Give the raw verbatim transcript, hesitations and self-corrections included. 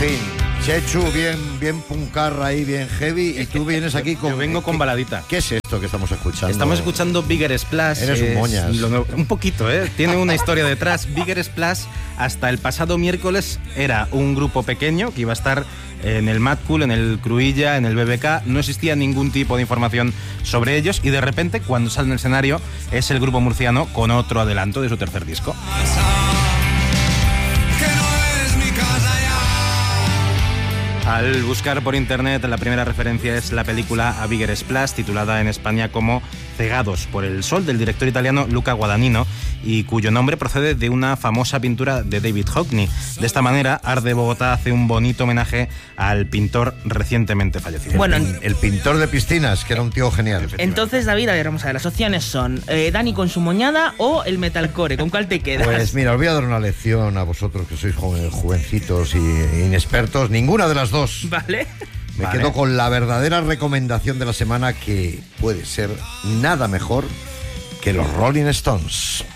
fin, Chechu, bien, bien puncarra ahí, bien heavy, y tú vienes aquí con... Yo vengo con baladita. ¿Qué es esto que estamos escuchando? Estamos escuchando Bigger Splash. Eres un moñas. Nuevo, un poquito, ¿eh? Tiene una historia detrás. Bigger Splash, hasta el pasado miércoles, era un grupo pequeño que iba a estar en el Mad Cool, en el Cruïlla, en el B B K. No existía ningún tipo de información sobre ellos y de repente, cuando sale en el escenario, es el grupo murciano con otro adelanto de su tercer disco. Al buscar por internet, la primera referencia es la película A Bigger Splash, titulada en España como Cegados por el Sol, del director italiano Luca Guadagnino, y cuyo nombre procede de una famosa pintura de David Hockney. De esta manera, Art de Bogotá hace un bonito homenaje al pintor recientemente fallecido. Bueno, el, el pintor de piscinas, que era un tío genial. Entonces, David, a ver, vamos a ver, las opciones son eh, Dani con su moñada o el metalcore. ¿Con cuál te quedas? Pues mira, os voy a dar una lección a vosotros que sois joven, jovencitos y inexpertos. Ninguna de las dos. Vale. Me vale. quedo con la verdadera recomendación de la semana, que puede ser nada mejor que los Rolling Stones.